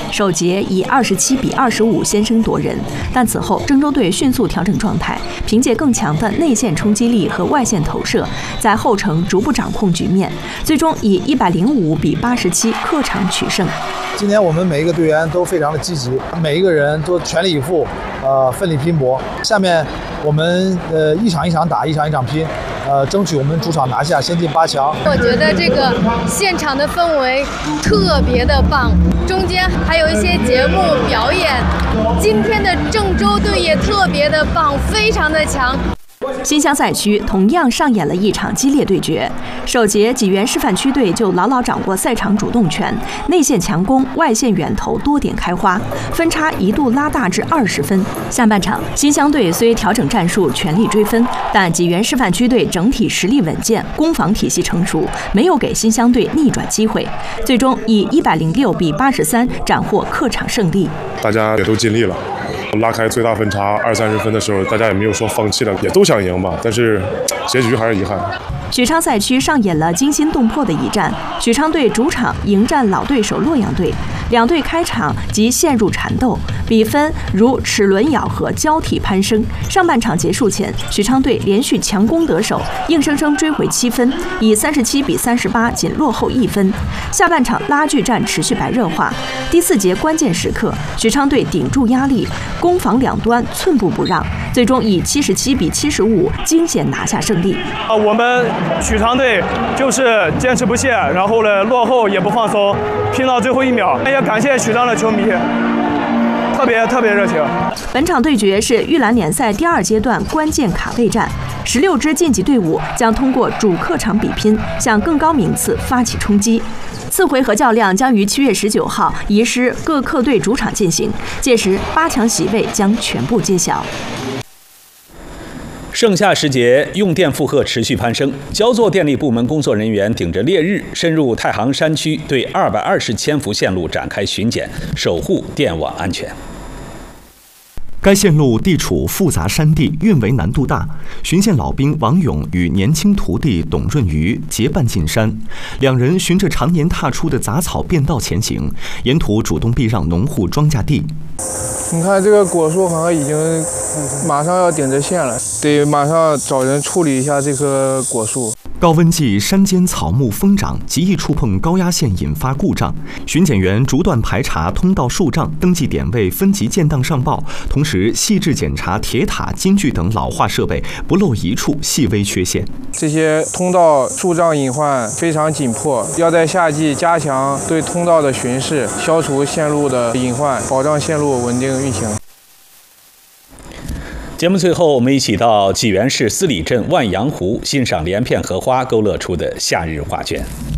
首节以27-25先声夺人，但此后郑州队迅速调整状态，凭借更强的内线冲击力和外线投射，在后程逐步掌控局面，最终以105-87客场取胜。 今年我们每一个队员都非常的积极，每一个人都全力以赴，奋力拼搏。下面我们一场一场打，一场一场拼，争取我们主场拿下，先进8强。 我觉得这个现场的氛围特别的棒，中间还有一些节目表演。今天的郑州队也特别的棒，非常的强。 新乡赛区同样上演了一场激烈对决。首节济源示范区队就牢牢掌握赛场主动权，内线强攻，外线远投多点开花，分差一度拉大至20分。下半场，新乡队虽调整战术，全力追分，但济源示范区队整体实力稳健，攻防体系成熟，没有给新乡队逆转机会，最终以106-83斩获客场胜利。 大家也都尽力了。拉开最大分差20-30分的时候，大家也没有说放弃了，也都想赢吧，但是结局还是遗憾。 许昌赛区上演了惊心动魄的一战，许昌队主场迎战老对手洛阳队，两队开场即陷入缠斗，比分如齿轮咬合，交替攀升。上半场结束前，许昌队连续强攻得手，硬生生追回7分，以37-38仅落后1分。下半场拉锯战持续白热化，第4节关键时刻，许昌队顶住压力，攻防两端寸步不让，最终以77-75惊险拿下胜利。 我们许昌队就是坚持不懈，然后呢落后也不放松，拼到最后1秒。也感谢许昌的球迷，特别热情。 本场对决是预览联赛第2阶段关键卡位战，16支晋级队伍将通过主客场比拼，向更高名次发起冲击。次回合较量将于7月19号移师各客队主场进行，届时8强席位将全部揭晓。 盛夏时节，用电负荷持续攀升，焦作电力部门工作人员顶着烈日，深入太行山区，对220千伏线路展开巡检，守护电网安全。 该线路地处复杂山地，运维难度大。巡线老兵王勇与年轻徒弟董润瑜结伴进山，两人循着常年踏出的杂草便道前行，沿途主动避让农户庄稼地。 你看这个果树好像已经马上要顶着线了，得马上找人处理一下这棵果树。 高温季，山间草木疯长，极易触碰高压线引发故障。巡检员逐段排查通道树障，登记点位，分级建档上报，同时细致检查铁塔、金具等老化设备，不漏一处细微缺陷。 这些通道树障隐患非常紧迫，要在夏季加强对通道的巡视，消除线路的隐患，保障线路稳定运行。 节目最后，我们一起到济源市司里镇万阳湖欣赏连片荷花勾勒出的夏日画卷。